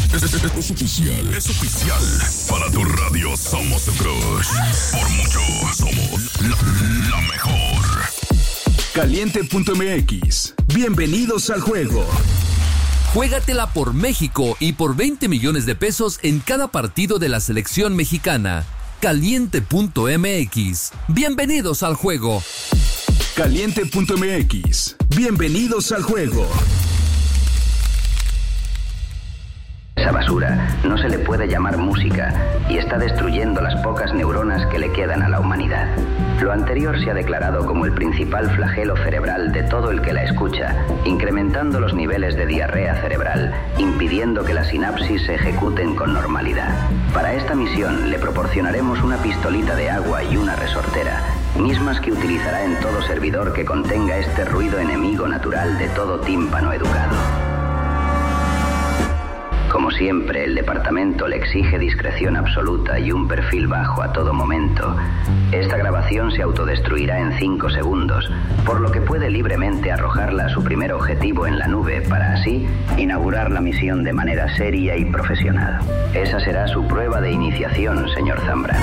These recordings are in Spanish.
Es oficial. Es oficial. Para tu radio somos tu crush. Por mucho somos la mejor. Caliente.mx. Bienvenidos al juego. Juégatela por México y por 20 millones de pesos en cada partido de la selección mexicana. Caliente.mx. Bienvenidos al juego. Caliente.mx. Bienvenidos al juego. Esa basura no se le puede llamar música y está destruyendo las pocas neuronas que le quedan a la humanidad. Lo anterior se ha declarado como el principal flagelo cerebral de todo el que la escucha, incrementando los niveles de diarrea cerebral, impidiendo que las sinapsis se ejecuten con normalidad. Para esta misión le proporcionaremos una pistolita de agua y una resortera, mismas que utilizará en todo servidor que contenga este ruido enemigo natural de todo tímpano educado. Como siempre, el departamento le exige discreción absoluta y un perfil bajo a todo momento. Esta grabación se autodestruirá en 5 segundos, por lo que puede libremente arrojarla a su primer objetivo en la nube para así inaugurar la misión de manera seria y profesional. Esa será su prueba de iniciación, señor Zambrano.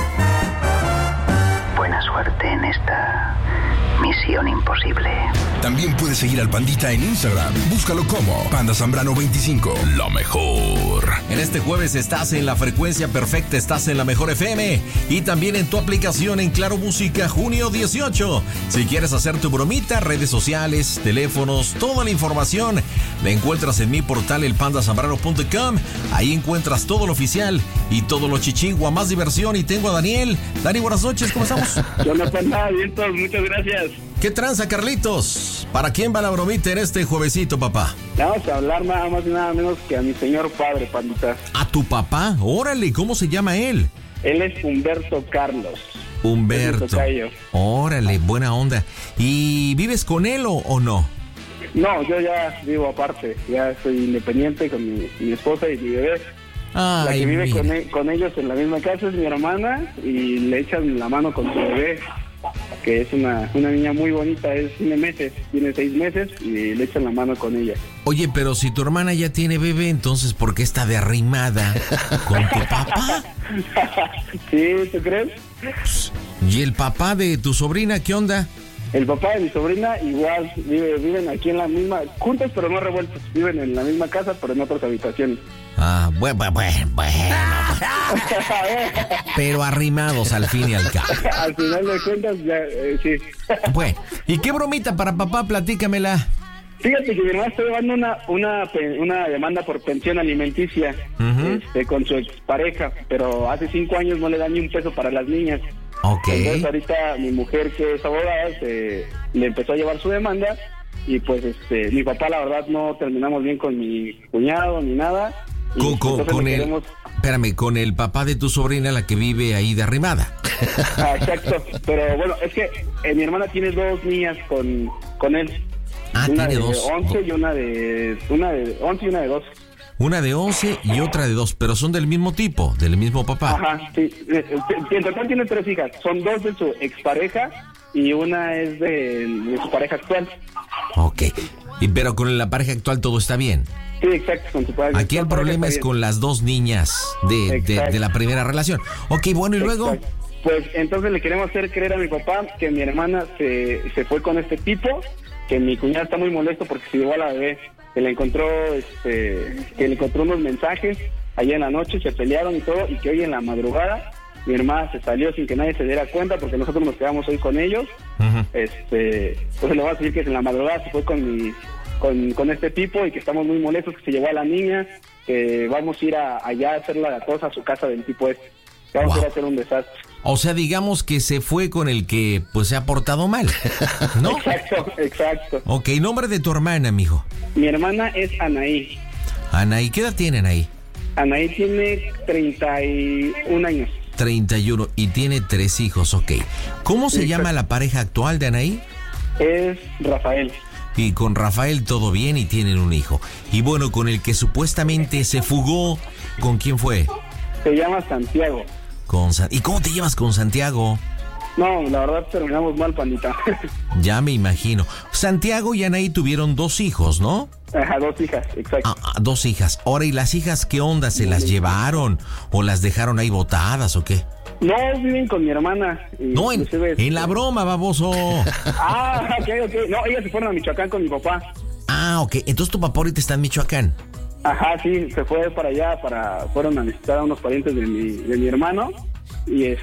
Buena suerte en esta misión imposible. También puedes seguir al Pandita en Instagram. Búscalo como Panda Zambrano 25. La mejor. En este jueves estás en la frecuencia perfecta, estás en la mejor FM y también en tu aplicación en Claro Música junio 18. Si quieres hacer tu bromita, redes sociales, teléfonos, toda la información la encuentras en mi portal elpandazambrano.com. Ahí encuentras todo lo oficial y todo lo chichingua, más diversión. Y tengo a Daniel. Dani, buenas noches, ¿cómo estamos? Yo no pasa nada, bien, todos, muchas gracias. ¿Qué tranza, Carlitos? ¿Para quién va la bromita en este juevesito, papá? Vamos a hablar nada más y nada menos que a mi señor padre, Pandita. ¿A tu papá? Órale, ¿cómo se llama él? Él es Humberto Carlos. Humberto. Órale, buena onda. ¿Y vives con él o no? No, yo ya vivo aparte. Ya soy independiente con mi esposa y mi bebé. Ay, la que vive mira. con ellos en la misma casa es mi hermana y le echan la mano con su bebé, que es una niña muy bonita, tiene 6 meses y le echan la mano con ella. Oye, pero si tu hermana ya tiene bebé, entonces ¿por qué está de arrimada con tu papá? ¿Sí? ¿Tú crees? ¿Y el papá de tu sobrina qué onda? El papá de mi sobrina igual, viven aquí en la misma, juntos pero no revueltos, viven en la misma casa pero en otras habitaciones. Ah, bueno. Pero arrimados al fin y al cabo. Al final de cuentas, ya, sí. Bueno, ¿y qué bromita para papá? Platícamela. Fíjate que mi hermana está llevando una demanda por pensión alimenticia con su expareja, pero hace 5 años no le da ni un peso para las niñas. Ok. Entonces ahorita mi mujer, que es abogada, le empezó a llevar su demanda y pues mi papá, la verdad, no terminamos bien con mi cuñado ni nada. Espérame, con el papá de tu sobrina, la que vive ahí de arrimada. Ah, exacto, pero bueno, es que mi hermana tiene 2 niñas con él. Ah, una tiene de 2. 11 y una de 11 y una de 2. Una de 11 y otra de 2, pero son del mismo tipo, del mismo papá. Ajá, sí. En total tiene 3 hijas. Son 2 de su expareja y una es de su pareja actual. Ok, pero con la pareja actual todo está bien. Sí, exacto, con su pareja. Aquí el problema es con las 2 niñas de la primera relación. Ok, bueno, ¿y luego? Exacto. Pues entonces le queremos hacer creer a mi papá que mi hermana se fue con este tipo, que mi cuñada está muy molesto porque se llevó a la bebé, que le encontró unos mensajes allá en la noche, se pelearon y todo, y que hoy en la madrugada mi hermana se salió sin que nadie se diera cuenta porque nosotros nos quedamos hoy con ellos. Entonces le voy a decir que en la madrugada se fue con este tipo y que estamos muy molestos, que se llevó a la niña, que vamos a ir allá a hacer la cosa a su casa del tipo este. Vamos a ir a hacer un desastre. O sea, digamos que se fue con el que pues se ha portado mal, ¿no? Exacto. Ok, nombre de tu hermana, mijo. Mi hermana es Anaí. Anaí, ¿qué edad tiene Anaí? Anaí tiene 31 años. 31 y tiene 3 hijos, ok. ¿Cómo se llama la pareja actual de Anaí? Es Rafael. Y con Rafael todo bien y tienen un hijo. Y bueno, con el que supuestamente se fugó, ¿con quién fue? Se llama Santiago. ¿Y cómo te llevas con Santiago? No, la verdad terminamos mal, pandita. Ya me imagino. Santiago y Anaí tuvieron 2 hijos, ¿no? Ajá, 2 hijas, exacto. 2 hijas. Ahora, ¿y las hijas qué onda? ¿Se las llevaron o las dejaron ahí botadas o qué? No, viven con mi hermana. No, en la broma, baboso. Ok. No, ellas se fueron a Michoacán con mi papá. Ok. Entonces tu papá ahorita está en Michoacán. Ajá, sí, se fue para allá, fueron a visitar a unos parientes de mi hermano. Y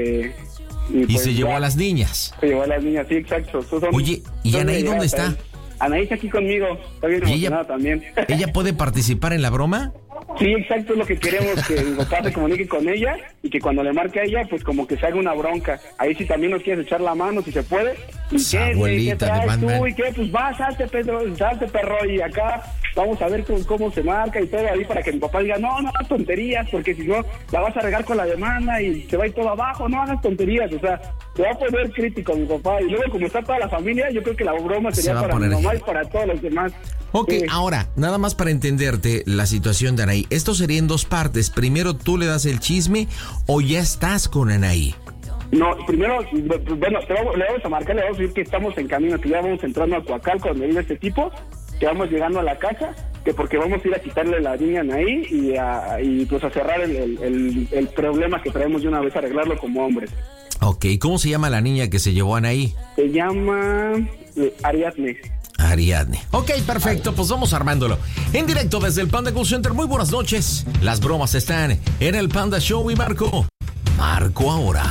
Y se llevó a las niñas. Se llevó a las niñas, sí, exacto. Oye, ¿y Anaí dónde está? Anaí está aquí conmigo, está bien emocionada también. ¿Ella puede participar en la broma? Sí, exacto, es lo que queremos, que mi papá se comunique con ella y que cuando le marque a ella, pues como que se haga una bronca. Ahí si también nos quieres echar la mano, si se puede. ¿Y qué traes tú? ¿Y qué? Pues va, salte, perro, y acá vamos a ver cómo se marca y todo ahí para que mi papá diga, no, tonterías, porque si no, la vas a regar con la demanda y se va a ir todo abajo, no hagas tonterías, o sea, se va a poner crítico mi papá. Y luego, como está toda la familia, yo creo que la broma sería para mi mamá y para todos los demás. Ok, ahora, nada más para entenderte la situación de Anaí. Esto sería en 2 partes. Primero, ¿tú le das el chisme o ya estás con Anaí? No, primero, bueno, le vamos a marcar, le vamos a decir que estamos en camino, que ya vamos entrando a Coacalco, donde vive este tipo, que vamos llegando a la casa, que porque vamos a ir a quitarle la niña a Anaí y pues a cerrar el problema que traemos de una vez, a arreglarlo como hombres. Ok, ¿cómo se llama la niña que se llevó a Anaí? Se llama Ariadne. Ok, perfecto, pues vamos armándolo. En directo desde el Panda Call Center, muy buenas noches. Las bromas están en el Panda Show y Marco ahora.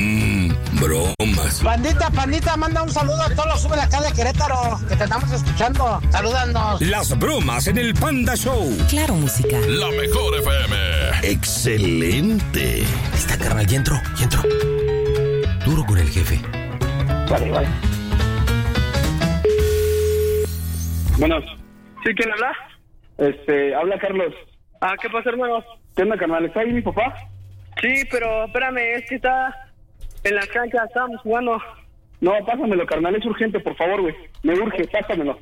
Bromas. Pandita, manda un saludo a todos los sube acá de Querétaro, que te estamos escuchando. Salúdanos. Las bromas en el Panda Show. Claro, música. La mejor FM. Excelente. Ahí está, carnal, ya entró. Duro con el jefe. Vale. Bueno, ¿sí quién habla? Habla Carlos. ¿Qué pasa, hermano? ¿Qué onda, carnal? ¿Está ahí mi papá? Sí, pero espérame, es que está en la cancha, estamos jugando. No, pásamelo, carnal, es urgente, por favor, güey. Me urge, pásamelo.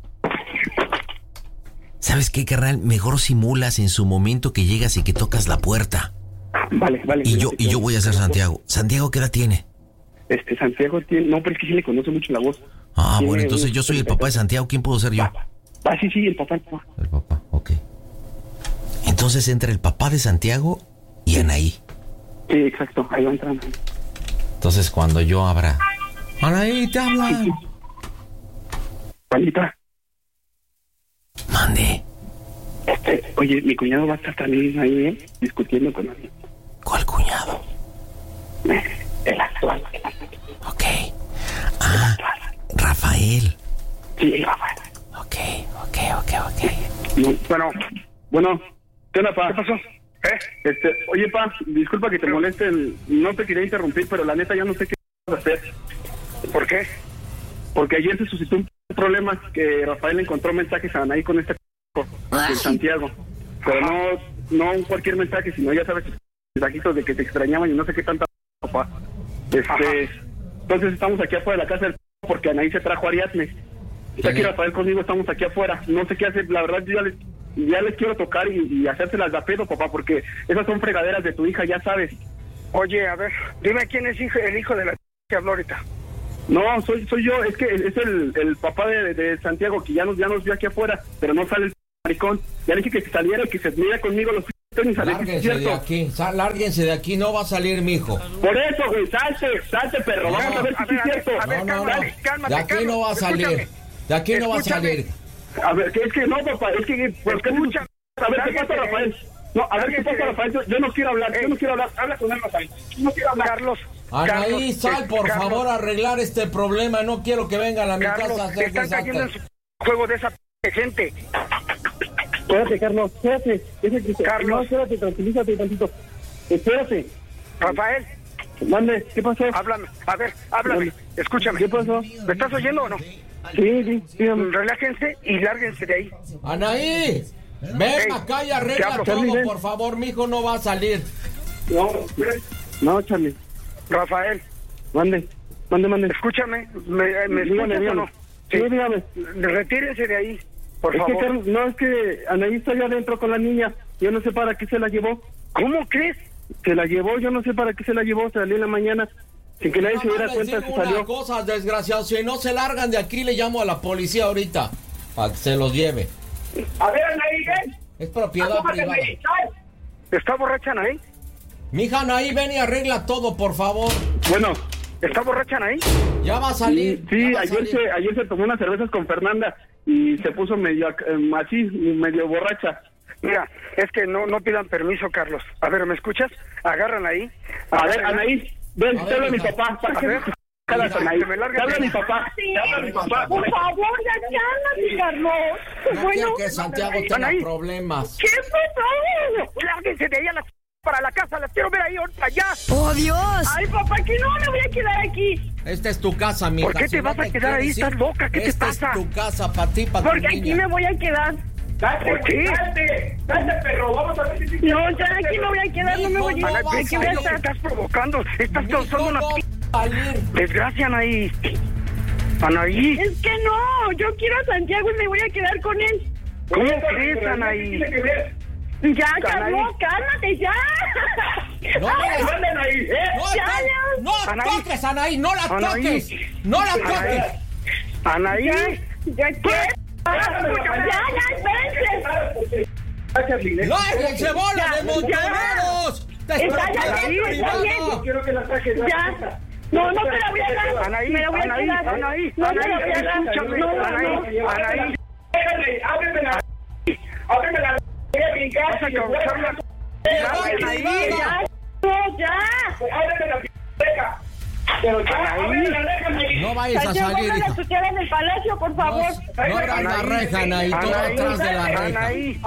¿Sabes qué, carnal? Mejor simulas en su momento que llegas y que tocas la puerta. Vale. Y yo voy a ser Santiago. ¿Santiago qué edad tiene? Santiago tiene... No, pero es que sí le conoce mucho la voz. Bueno, entonces yo soy el papá de Santiago. ¿Quién puedo ser yo? Sí, el papá. El papá, ok. Entonces entra el papá de Santiago y Anaí. Sí, exacto, ahí va entrando. Entonces cuando yo abra... Anaí, te hablan. Pandita. Mande. Oye, mi cuñado va a estar también ahí, discutiendo con alguien. ¿Cuál cuñado? El actual. Ok. Rafael. Sí, Rafael. Ok. Bueno, ¿qué onda, pa? ¿Qué pasó? Oye, pa, disculpa que te moleste, no te quería interrumpir, pero la neta ya no sé qué hacer. ¿Por qué? Porque ayer se suscitó un problema que Rafael encontró mensajes a Anaí con de Santiago. Pero no cualquier mensaje, sino ya sabes, mensajitos de que te extrañaban y no sé qué tanta, papá. Entonces estamos aquí afuera de la casa del porque Anaí se trajo a Ariadne. Está aquí Rafael conmigo, estamos aquí afuera. No sé qué hacer, la verdad yo ya les quiero tocar y hacérselas de a pedo, papá, porque esas son fregaderas de tu hija, ya sabes. Oye, a ver, dime quién es el hijo de la que habló ahorita. No, soy yo, es que es el papá de Santiago, que ya nos vio aquí afuera, pero no sale el maricón. Ya le dije que saliera y que se mira conmigo los tenis. Lárguense de aquí, no va a salir mi hijo. Por eso, güey, salte, perro, vamos a ver si es cierto. De aquí no va a salir. De aquí no va a salir. A ver, que es que no, papá, es que... Pues, a ver, ¿qué pasa, Rafael? No, a ver, ¿qué pasa, Rafael? Yo no quiero hablar, habla con él, Rafael. No quiero hablar. Carlos. Anaí, sal, por favor, a arreglar este problema. No quiero que vengan a mi casa a hacer desastre. Están cayendo en su juego de esa gente. Espérate, Carlos, espérate. Carlos. No, espérate, tranquilízate tantito. Espérate. Rafael. Mande, ¿qué pasó? Háblame, a ver, háblame. Escúchame. ¿Qué pasó? ¿Me estás oyendo o no? Sí, dígame. Relájense y lárguense de ahí. Anaí, ven acá y arregla todo, por favor. Mi hijo no va a salir. No, Charlie. Rafael. Mande. Escúchame, ¿me escuchas o no? Sí, dígame. Retírense de ahí, por favor. Carlos, no, es que Anaí está allá adentro con la niña. Yo no sé para qué se la llevó. ¿Cómo crees? Se la llevó, yo no sé para qué se la llevó. Salió en la mañana sin que nadie se diera cuenta, se salió. Cosas desgraciados, si no se largan de aquí, le llamo a la policía ahorita, para que se los lleve. A ver, Anaí, ven. Es propiedad privada. ¿Está borracha, Anaí? Mija, Anaí, ven y arregla todo, por favor. Bueno, ¿Está borracha, Anaí? Ya va a salir. sí, ayer se tomó unas cervezas con Fernanda y se puso medio así, medio borracha. Mira, es que no pidan permiso, Carlos. A ver, ¿me escuchas? Agarran ahí. A ver, Anaí, ven, te habla mi papá. A ver. Anaí, te habla mi papá. Te habla mi papá. Por favor, ya cálmate, Carlos. No Bueno, quiero que Santiago tenga Anaí. problemas. ¿qué pasó? Lárguense de ahí para la casa. Las quiero ver ahí ahorita, ya. ¡Oh, Dios! Ay, papá, que no me voy a quedar aquí. Esta es tu casa, mija. ¿Por qué te vas a quedar ahí? ¿Estás loca? ¿Qué te pasa? Esta es tu casa, para ti, para tu Porque aquí me voy a quedar. ¿Por qué? ¡Date, perro! Vamos a ver si... No, ya aquí me voy a quedar, no me voy a ir. No, Aquí ¿Qué voy a es lo que estar. estás provocando? Estás Mijo, causando una no salir. desgracia, Anaí. Anaí. Es que no, yo quiero a Santiago y me voy a quedar con él. ¿Cómo crees, Anaí? Ya, Carlos, cálmate, ya. No, Ay, Anaí. No Anaí. toques, Anaí, no la Anaí. toques. No la toques. Anaí. ¿Ya qué? Ya, espérense. No, se bola de montoneros. Está bien. Quiero que la saques. Ya. No te la voy a dar. Anaí, Me la voy a Anaí, quedar. Anaí, No te la Anaí, voy a dar. escúchame, No. Anaí. Ábreme la... Voy a brincar. Vas a causar una... Anaí. Ya. No, ya. Ábreme la reja. Pero ya, ábreme la reja, Anaí. No vayas a Santiago, salir, pongan a hija. escuchar en el palacio, por favor. No abras la reja, Anaí, todo atrás de la reja. Anaí.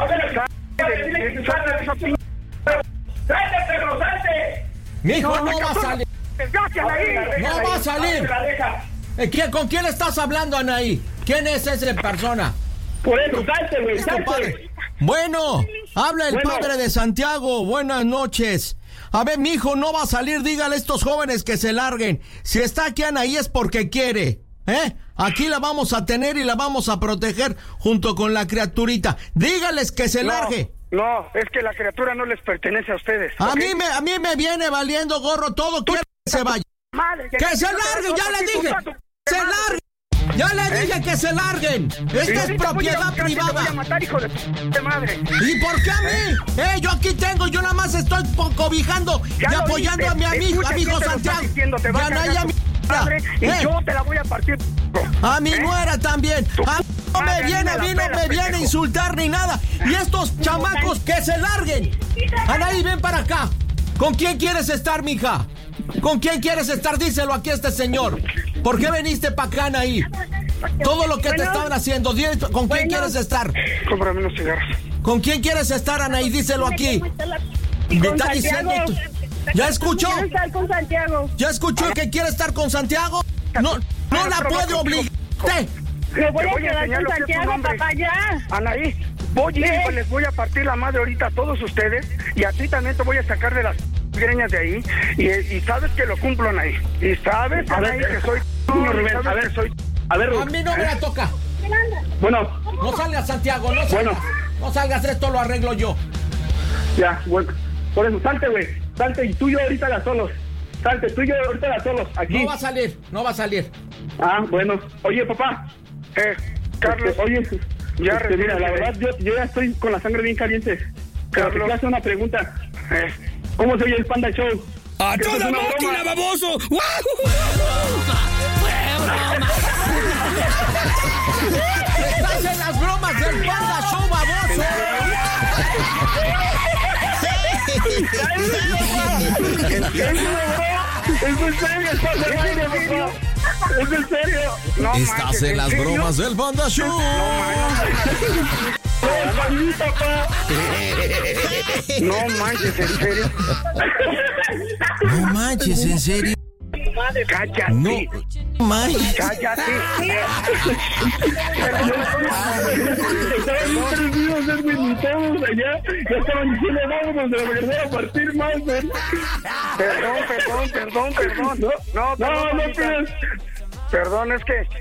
¡Salte, perro, salte! Mi hijo no va a salir. Desgracia, Anaí. No va a salir. La reja. ¿Con quién estás hablando, Anaí? ¿Quién es esa persona? Por eso, salte, güey, Es tu salte. padre. Bueno, habla el padre de Santiago. Buenas noches. A ver, mi hijo no va a salir. Dígale a estos jóvenes que se larguen. Si está aquí Anaí es porque quiere. Aquí la vamos a tener y la vamos a proteger junto con la criaturita. Dígales que se largue. No, es que la criatura no les pertenece a ustedes. A ¿ok? mí me viene valiendo gorro todo. Quiero que se vaya. Madre, ¡Que se larguen! ¡Ya le dije! ¡Se larguen! ¡Ya le dije que se larguen! ¡Esta es propiedad privada! Te voy a matar, hijo de madre. ¿Y por qué a mí? Yo aquí tengo, yo nada más estoy cobijando y apoyando a mi amigo Santiago. Te va a Anaí, cargar tu madre y yo te la voy a partir. A mi nuera también. A mí no me viene, a insultar ni nada. Y estos chamacos que se larguen. Anaí, ven para acá. ¿Con quién quieres estar, mija? ¿Con quién quieres estar? Díselo aquí a este señor. ¿Por qué viniste para acá, Anaí? Todo lo que te estaban haciendo. ¿Con quién quieres estar? Cómprame unos cigarros. ¿Con quién quieres estar, Anaí? Díselo aquí. Me está diciendo. ¿Ya escuchó? Quiero estar con Santiago. ¿Ya escuchó que quiere estar con Santiago? No la puede obligar. Me voy a voy a quedar enseñar con lo que es un Santiago, hombre. papá, ya. Anaí, voy a ir y les voy a partir la madre ahorita a todos ustedes y a ti también te voy a sacar de las greñas de ahí y sabes que lo cumplo, Anaí. Y sabes, Anaí, que soy... Rubén, a ver, a ver, A mí no me la toca. bueno, No salgas, Santiago, no salgas. Bueno. No salgas, esto lo arreglo yo. ya, bueno, por eso, salte, güey, salte, y tú y yo ahorita las solos, salte, tú y yo ahorita las solos, aquí. No va a salir. Ah, bueno, oye, papá, Carlos, oye, ya mira, la retírate. verdad, yo ya estoy con la sangre bien caliente, pero te Carlos. quiero hacer una pregunta, ¿cómo se oye el Panda Show? ¡A ¿Esto es toda una máquina, broma? baboso! Estás en las bromas del Panda Show, baboso. ¿Es en serio? ¿Estás al aire, papá? ¿Es en serio? No Estás manches, en las serio? bromas del Panda Show. No manches, ¿en serio? No manches, en serio. Cállate. No manches. Cállate. Estaban bien perdidos, Edwin, y todos allá ya estaban diciendo, vámonos de la regresar a partir más, ¿eh? Perdón. No, pides. Perdón, es que...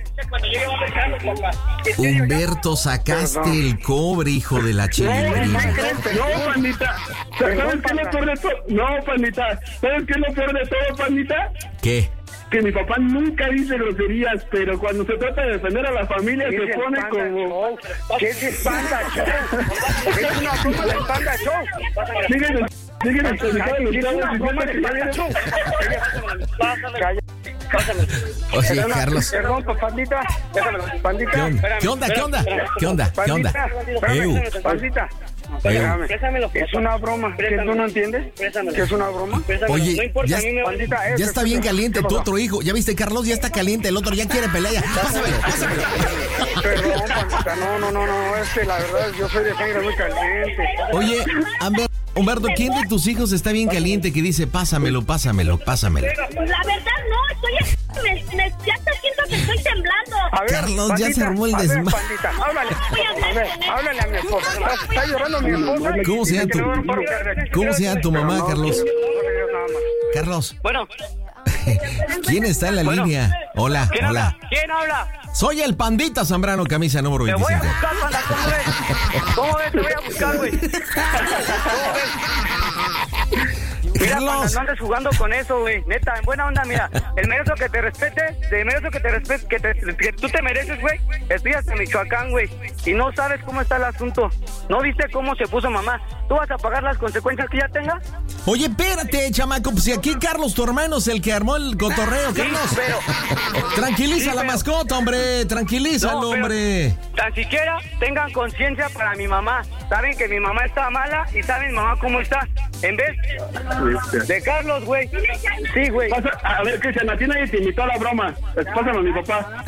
Humberto, sacaste el cobre, hijo de la chilindrina. No, pandita. ¿Sabes qué es lo peor de todo? No, pandita. ¿Sabes qué es lo peor de todo, pandita? ¿Qué? que mi papá nunca dice groserías, pero cuando se trata de defender a la familia se pone como... ¿Qué es el Panda Show? Es una broma del Panda Show. Díganme, Oye, Carlos. Perdón, Pandita. Pandita. ¿Qué onda? Pandita. Es una broma. ¿Qué tú no entiendes? ¿Qué es una broma? Oye, no importa, ya está bien caliente tu otro hijo. ¿Ya viste, Carlos? Ya está caliente. El otro ya quiere pelea. Pásamelo. Perdón, Pandita. No. Es que la verdad, yo soy de sangre muy caliente. Oye, Humberto, ¿quién de tus hijos está bien caliente que dice pásamelo? La verdad no, ya te siento que estoy temblando. A ver, Carlos, Pandita, ya se armó el desmadre. Pandita, háblale a mi esposa. Está llorando mi esposa. ¿Cómo se llama tu mamá, Carlos? Carlos. Bueno. ¿Quién está en la línea? Hola. ¿Quién habla? Soy el Pandita Zambrano, camisa número 25. Te voy a buscar, Panda, ¿cómo ves? Te voy a buscar, güey. ¿Cómo ves? Mira, Carlos. Panda, no andes jugando con eso, güey. Neta, en buena onda, mira. El merezo que te respete, que tú te mereces, güey. Estudias en Michoacán, güey. Y no sabes cómo está el asunto. ¿No viste cómo se puso mamá? ¿Tú vas a pagar las consecuencias que ya tenga? Oye, espérate, chamaco. Pues si aquí Carlos, tu hermano, es el que armó el cotorreo, Carlos. Sí, pero... Tranquiliza la mascota, hombre. Tranquilízalo, hombre. Tan siquiera tengan conciencia para mi mamá. Saben que mi mamá está mala y saben mi mamá cómo está. En vez de Carlos, güey. Sí, güey. A ver, Cristian, a ti nadie te invitó a la broma. Pásalo a mi papá.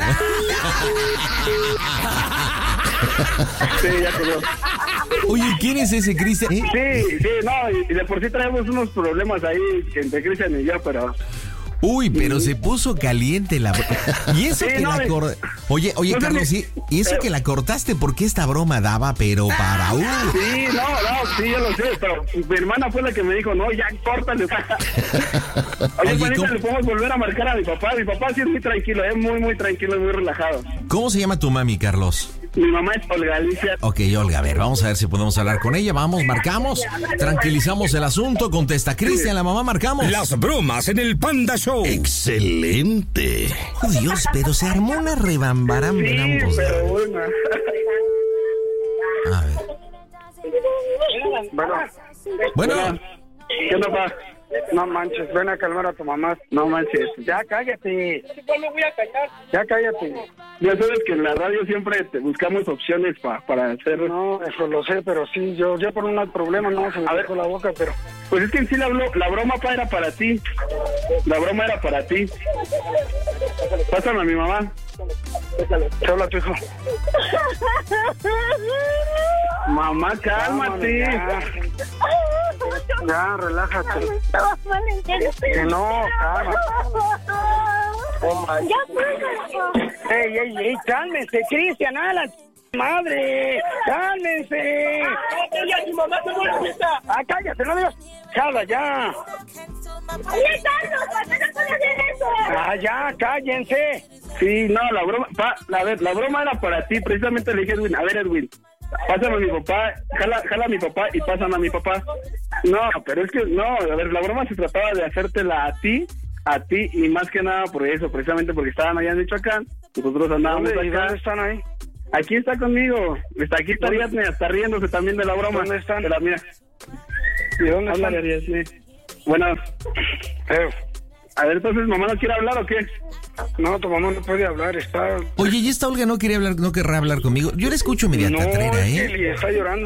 Sí, ya quedó. Oye, ¿quién es ese Cristian? Sí, no, y de por sí traemos unos problemas ahí entre Cristian y yo, pero... Uy, pero se puso caliente la... Y eso que la Oye, no, Carlos, ¿y eso que la cortaste? Porque esta broma daba, pero para Sí, yo lo sé, pero mi hermana fue la que me dijo, no, ya, córtale. Oye, Juanita, le podemos volver a marcar a mi papá. Mi papá sí es muy tranquilo, es muy tranquilo y muy relajado. ¿Cómo se llama tu mami, Carlos? Mi mamá es Olga Alicia. Ok, Olga, a ver, vamos a ver si podemos hablar con ella. Vamos, marcamos, tranquilizamos el asunto, contesta Cristian, la mamá, marcamos. Las bromas en el Panda Show. ¡Excelente! Oh, Dios, pero se armó una rebambaramba en ambos. Pero bueno. A ver. Bueno. ¿Qué onda, papá? No manches, ven a calmar a tu mamá. No manches. Ya cállate. Me voy a callar. Ya cállate. Ya sabes que en la radio siempre te buscamos opciones para hacer... No, eso lo sé, pero sí, yo ya por un problema no se me dejó la boca, pero... Pues es que en sí la broma, pa, era para ti. La broma era para ti. Pásame a mi mamá. Te habla tu hijo. Mamá, cálmate. Ya, relájate. Que no, cálmate. Ey, cálmense, Cristian, a la madre, cálmense. Cállate, no digas. Jala, ya. Ya, cállense. Sí, no, la broma, la broma era para ti. Precisamente le dije, Edwin, a ver, Edwin, pásame a mi papá, jala a mi papá y pásame a mi papá. No, pero es que, no, a ver, la broma se trataba de hacértela a ti y más que nada por eso, precisamente porque estaban allá en Michoacán, nosotros andábamos acá. ¿Dónde están ahí? Aquí está conmigo, aquí está Ariadne, está riéndose también de la broma. ¿Dónde están? De la mía. ¿Y dónde están? Ariadne. Bueno, a ver, entonces, ¿mamá no quiere hablar o qué? No, tu mamá no puede hablar, está... Oye, ¿y esta Olga no querrá hablar conmigo? Yo la escucho media tatrera, ¿eh? No, está llorando.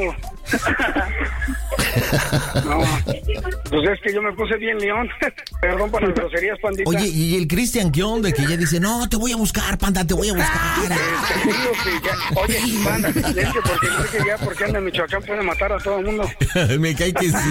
No, pues es que yo me puse bien león. Perdón por las groserías, Pandita. Oye, ¿y el Cristian qué onda? Que ya dice, no, te voy a buscar, Panda, te voy a buscar. Oye, Panda, es que porque anda en Michoacán puede matar a todo el mundo. Me cae que sí,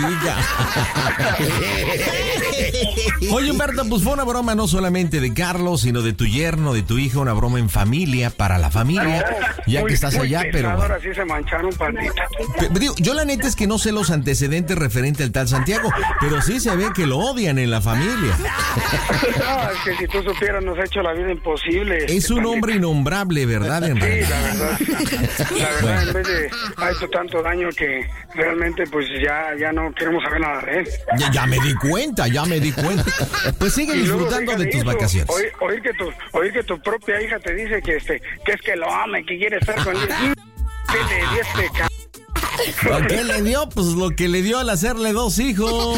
Oye, Humberto, pues fue una broma no solamente de Carlos, sino de tu yerno, de tu hijo, una broma en familia, para la familia, ya que estás allá, pero... Ahora sí se mancharon, Pandita. Digo, yo la neta es que no sé los antecedentes referente al tal Santiago. pero sí se ve que lo odian en la familia. No, es que si tú supieras nos ha hecho la vida imposible. Es un hombre innombrable, ¿verdad? En realidad. La verdad, en vez de ha hecho tanto daño que realmente pues ya no queremos saber nada de él. Ya me di cuenta. Pues sigue disfrutando de tus vacaciones. Oír que tu propia hija te dice que es que lo ama y que quiere estar con él. ¿Qué le dio ¿Lo que le dio? Pues lo que le dio al hacerle 2 hijos.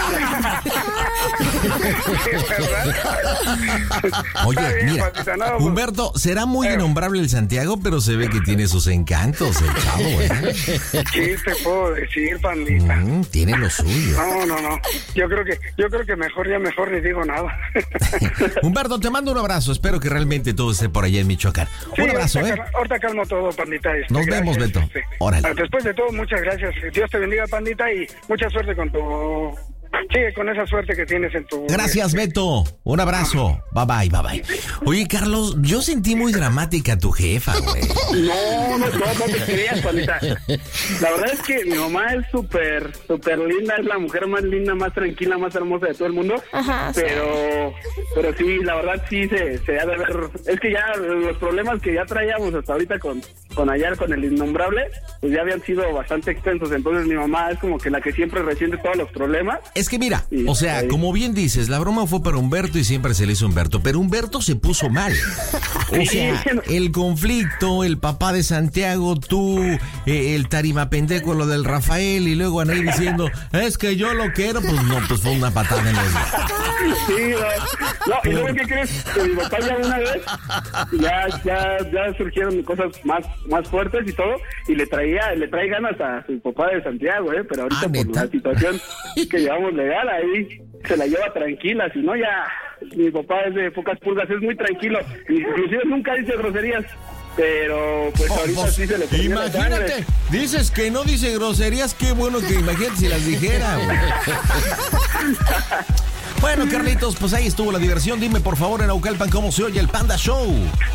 Oye, mira, Humberto, será muy innombrable el Santiago, pero se ve que tiene sus encantos el chavo, ¿eh? ¿Qué te puedo decir, pandita? Tiene lo suyo. No. Yo creo que mejor ni digo nada. Humberto, te mando un abrazo. Espero que realmente todo esté por allá en Michoacán. Sí, un abrazo, ahorita calmo todo, pandita. Nos vemos, Beto. Órale. Después de todo, muchas gracias. Dios te bendiga, pandita, y mucha suerte con tu... Sigue con esa suerte que tienes en tu... Gracias, Beto. Un abrazo. Bye, bye. Oye, Carlos, yo sentí muy dramática a tu jefa, güey. No te creas, pandita. La verdad es que mi mamá es súper linda, es la mujer más linda, más tranquila, más hermosa de todo el mundo. Ajá, pero sí, la verdad sí se ha de ver. Es que ya los problemas que ya traíamos hasta ahorita con el innombrable, pues ya habían sido bastante extensos. Entonces mi mamá es como que la que siempre resiente todos los problemas. Es que mira, o sea, como bien dices, la broma fue para Humberto y siempre se le hizo Humberto, pero Humberto se puso mal. O sea, el conflicto, el papá de Santiago, tú, el tarimapendeco, lo del Rafael, y luego Anaí diciendo, es que yo lo quiero, pues no, pues fue una patada en los... Sí, y luego, ¿qué crees? Que mi papá ya una vez, ya surgieron cosas más fuertes y todo, y le trae ganas a su papá de Santiago, pero ahorita por la situación que llevamos legal, ahí se la lleva tranquila, si no ya, mi papá es de pocas pulgas, es muy tranquilo, inclusive nunca dice groserías, pero pues ahorita sí se le pone. Imagínate, dices que no dice groserías, qué bueno que imagínate si las dijera, güey. Bueno, Carlitos, pues ahí estuvo la diversión. Dime por favor en Naucalpan cómo se oye el Panda Show.